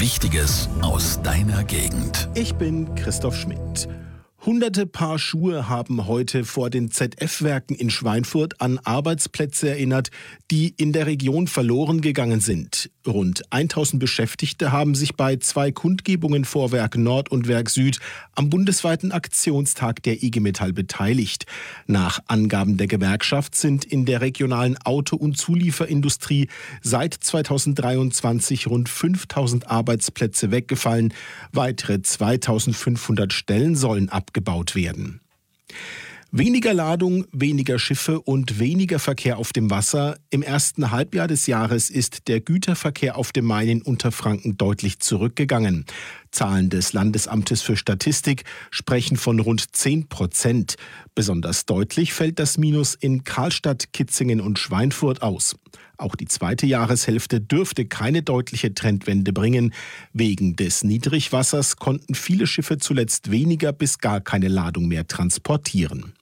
Wichtiges aus deiner Gegend. Ich bin Christoph Schmidt. Hunderte Paar Schuhe haben heute vor den ZF-Werken in Schweinfurt an Arbeitsplätze erinnert, die in der Region verloren gegangen sind. Rund 1000 Beschäftigte haben sich bei 2 Kundgebungen vor Werk Nord und Werk Süd am bundesweiten Aktionstag der IG Metall beteiligt. Nach Angaben der Gewerkschaft sind in der regionalen Auto- und Zulieferindustrie seit 2023 rund 5000 Arbeitsplätze weggefallen. Weitere 2500 Stellen sollen abgebaut werden. Weniger Ladung, weniger Schiffe und weniger Verkehr auf dem Wasser. Im ersten Halbjahr des Jahres ist der Güterverkehr auf dem Main in Unterfranken deutlich zurückgegangen. Zahlen des Landesamtes für Statistik sprechen von rund 10%. Besonders deutlich fällt das Minus in Karlstadt, Kitzingen und Schweinfurt aus. Auch die zweite Jahreshälfte dürfte keine deutliche Trendwende bringen. Wegen des Niedrigwassers konnten viele Schiffe zuletzt weniger bis gar keine Ladung mehr transportieren.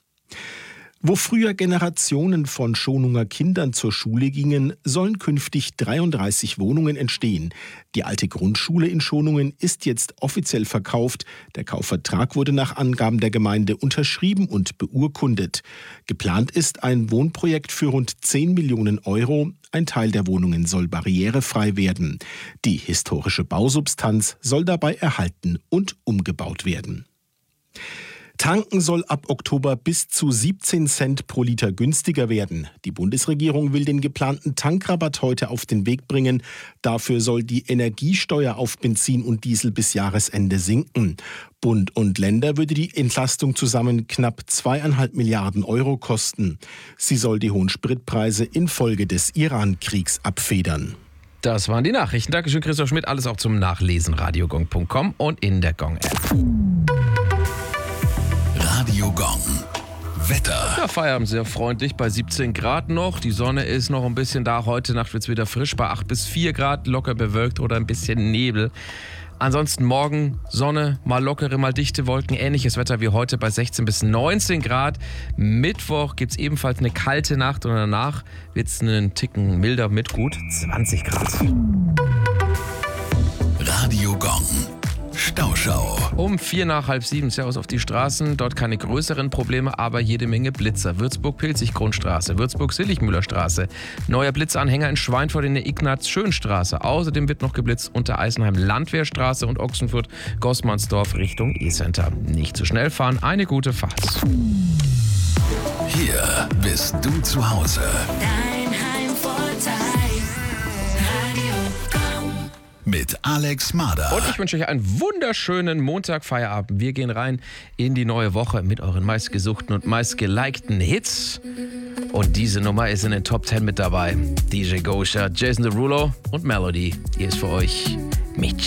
Wo früher Generationen von Schonunger Kindern zur Schule gingen, sollen künftig 33 Wohnungen entstehen. Die alte Grundschule in Schonungen ist jetzt offiziell verkauft. Der Kaufvertrag wurde nach Angaben der Gemeinde unterschrieben und beurkundet. Geplant ist ein Wohnprojekt für rund 10 Millionen Euro. Ein Teil der Wohnungen soll barrierefrei werden. Die historische Bausubstanz soll dabei erhalten und umgebaut werden. Tanken soll ab Oktober bis zu 17 Cent pro Liter günstiger werden. Die Bundesregierung will den geplanten Tankrabatt heute auf den Weg bringen. Dafür soll die Energiesteuer auf Benzin und Diesel bis Jahresende sinken. Bund und Länder würde die Entlastung zusammen knapp 2,5 Milliarden Euro kosten. Sie soll die hohen Spritpreise infolge des Iran-Kriegs abfedern. Das waren die Nachrichten. Dankeschön, Christoph Schmidt. Alles auch zum Nachlesen, radiogong.com und in der Gong-App. Radio Gong. Wetter. Ja, Feierabend sehr freundlich, bei 17 Grad noch. Die Sonne ist noch ein bisschen da. Heute Nacht wird es wieder frisch, bei 8 bis 4 Grad, locker bewölkt oder ein bisschen Nebel. Ansonsten morgen Sonne, mal lockere, mal dichte Wolken. Ähnliches Wetter wie heute bei 16 bis 19 Grad. Mittwoch gibt es ebenfalls eine kalte Nacht und danach wird es einen Ticken milder mit gut 20 Grad. Radio Gong. Stauschau. Um 6:45 Servus auf die Straßen. Dort keine größeren Probleme, aber jede Menge Blitzer. Würzburg-Pilzig-Grundstraße, Würzburg-Silligmüller-Straße. Neuer Blitzanhänger in Schweinfurt in der Ignaz-Schön-Straße. Außerdem wird noch geblitzt unter Eisenheim-Landwehrstraße und Ochsenfurt-Gossmannsdorf Richtung E-Center. Nicht zu schnell fahren, eine gute Fahrt. Hier bist du zu Hause. Dein Heimvorteil. Radio Gong. Mit Alex Mader. Und ich wünsche euch einen wunderschönen Montag-Feierabend. Wir gehen rein in die neue Woche mit euren meistgesuchten und meistgelikten Hits. Und diese Nummer ist in den Top 10 mit dabei. DJ Gosha, Jason Derulo und Melody. Hier ist für euch Mitch.